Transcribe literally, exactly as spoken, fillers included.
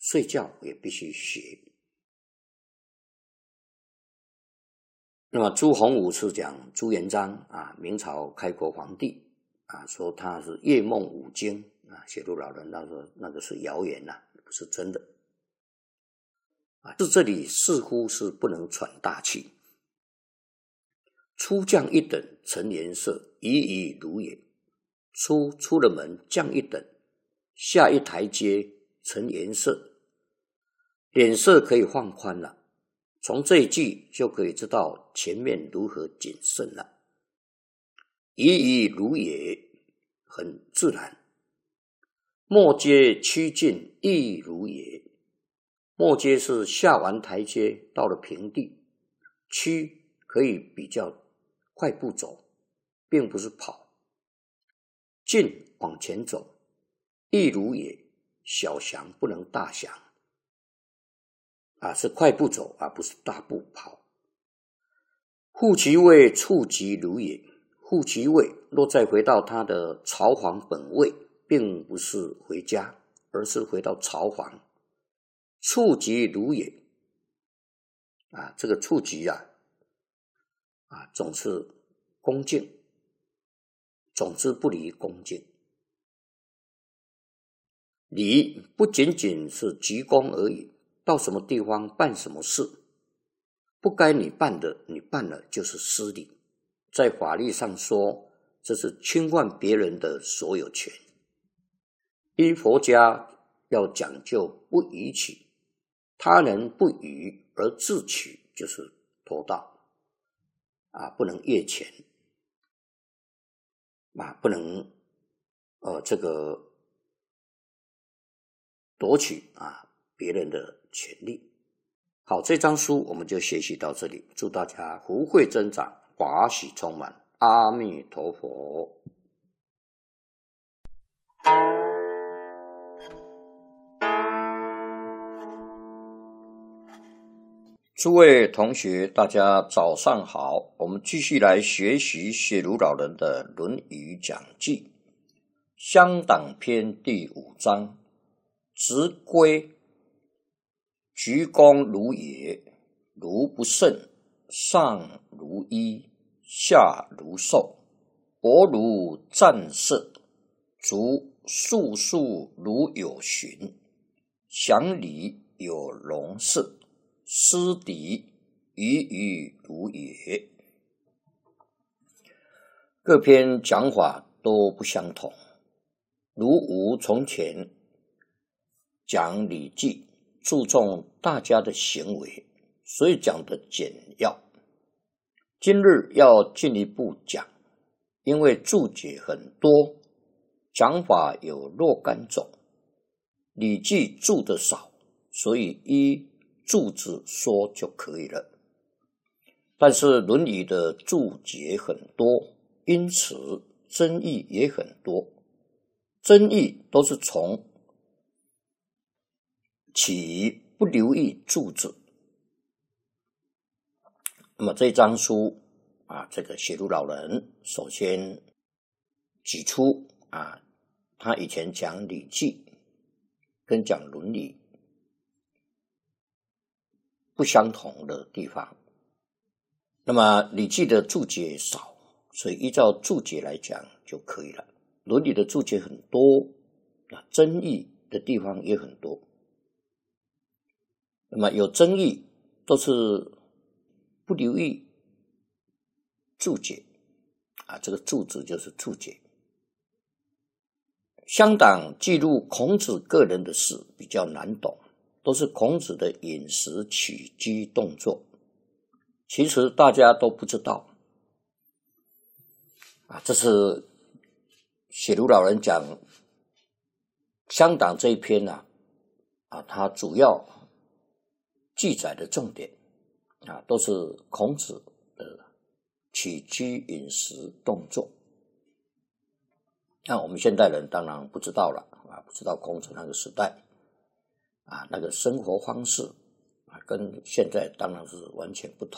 睡觉也必须学。那么朱洪武是讲朱元璋啊，明朝开国皇帝啊，说他是夜梦五经啊，写入老人他说那个是谣言呐、啊，不是真的啊。是这里似乎是不能喘大气。出降一等，成颜色，已矣如也。出出了门，降一等，下一台阶，成颜色，脸色可以放宽了。从这一句就可以知道前面如何谨慎了。已矣如也，很自然。末阶趋近，亦如也。末阶是下完台阶，到了平地，趋可以比较快步走，并不是跑。进往前走，亦如也，小翔不能大翔啊，是快步走而不是大步跑。护其位，处即如也。护其位若再回到他的朝皇本位，并不是回家，而是回到朝皇。处即如也啊，这个处即啊啊，总是恭敬，总之不离恭敬。礼不仅仅是鞠躬而已，到什么地方办什么事，不该你办的，你办了就是失礼。在法律上说，这是侵犯别人的所有权。依佛家要讲究不逾矩，他人不逾而自取就是偷盗啊，不能越权啊，不能呃这个夺取啊别人的权利。好，这张书我们就学习到这里，祝大家福慧增长，法喜充满，阿弥陀佛。诸位同学，大家早上好，我们继续来学习写如老人的《论语》讲记，乡党篇第五章，直归。鞠躬如也，如不胜，上如衣，下如兽，薄如战色，足束束如有循，祥礼有容色，失敌语语如也。各篇讲法都不相同，如吾从前讲《礼记》，注重大家的行为，所以讲的简要。今日要进一步讲，因为注解很多，讲法有若干种，《礼记》注的少，所以依注字说就可以了。但是《论语》的注解很多，因此争议也很多，争议都是从起于不留意注字。那么这张书啊，这个写如老人首先举出啊，他以前讲《礼记》跟讲《论语》不相同的地方。那么《礼记》的注解少，所以依照注解来讲就可以了。《论语》的注解很多，啊，争议的地方也很多。那么有争议都是不留意注解啊，这个注字就是注解。乡党记录孔子个人的事比较难懂，都是孔子的饮食起居动作，其实大家都不知道啊。这是写如老人讲乡党这一篇啊，啊，它主要记载的重点啊，都是孔子的起居饮食动作。那我们现代人当然不知道了啊，不知道孔子那个时代啊，那个生活方式啊，跟现在当然是完全不同。